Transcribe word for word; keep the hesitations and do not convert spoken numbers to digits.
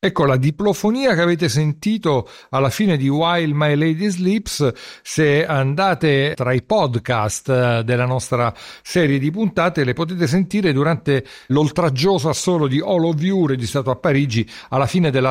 Ecco, la diplofonia che avete sentito alla fine di While My Lady Sleeps, se andate tra i podcast della nostra serie di puntate, le potete sentire durante l'oltraggioso assolo di All of You registrato a Parigi alla fine della